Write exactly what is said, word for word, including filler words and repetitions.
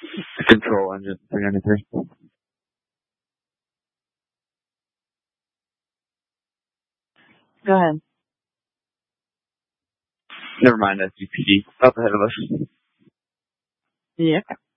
Control engine three ninety-three. Go ahead. Never mind, S U P D. Up ahead of us. Yeah.